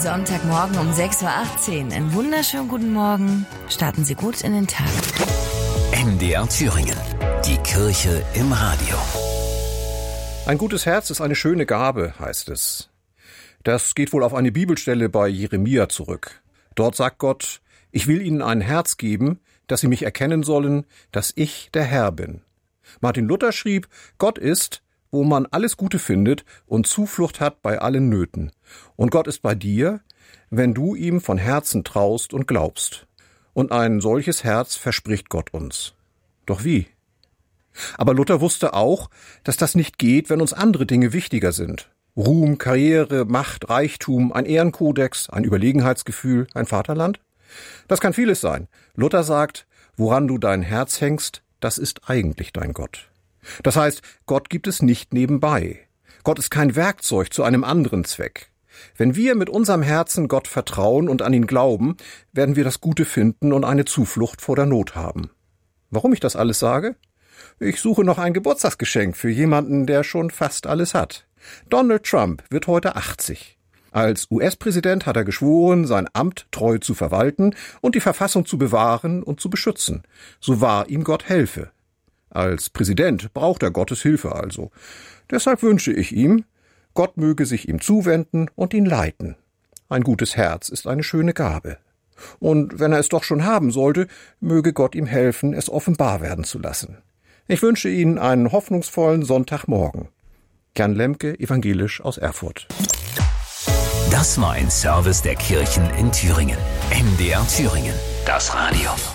Sonntagmorgen um 6.18 Uhr. Einen wunderschönen guten Morgen. Starten Sie gut in den Tag. MDR Thüringen. Die Kirche im Radio. Ein gutes Herz ist eine schöne Gabe, heißt es. Das geht wohl auf eine Bibelstelle bei Jeremia zurück. Dort sagt Gott: Ich will ihnen ein Herz geben, dass sie mich erkennen sollen, dass ich der Herr bin. Martin Luther schrieb: Gott ist, wo man alles Gute findet und Zuflucht hat bei allen Nöten. Und Gott ist bei dir, wenn du ihm von Herzen traust und glaubst. Und ein solches Herz verspricht Gott uns. Doch wie? Aber Luther wusste auch, dass das nicht geht, wenn uns andere Dinge wichtiger sind. Ruhm, Karriere, Macht, Reichtum, ein Ehrenkodex, ein Überlegenheitsgefühl, ein Vaterland? Das kann vieles sein. Luther sagt: Woran du dein Herz hängst, das ist eigentlich dein Gott. Das heißt, Gott gibt es nicht nebenbei. Gott ist kein Werkzeug zu einem anderen Zweck. Wenn wir mit unserem Herzen Gott vertrauen und an ihn glauben, werden wir das Gute finden und eine Zuflucht vor der Not haben. Warum ich das alles sage? Ich suche noch ein Geburtstagsgeschenk für jemanden, der schon fast alles hat. Donald Trump wird heute 80. Als US-Präsident hat er geschworen, sein Amt treu zu verwalten und die Verfassung zu bewahren und zu beschützen. So wahr ihm Gott helfe. Als Präsident braucht er Gottes Hilfe also. Deshalb wünsche ich ihm, Gott möge sich ihm zuwenden und ihn leiten. Ein gutes Herz ist eine schöne Gabe. Und wenn er es doch schon haben sollte, möge Gott ihm helfen, es offenbar werden zu lassen. Ich wünsche Ihnen einen hoffnungsvollen Sonntagmorgen. Jan Lemke, evangelisch aus Erfurt. Das war ein Service der Kirchen in Thüringen. MDR Thüringen. Das Radio.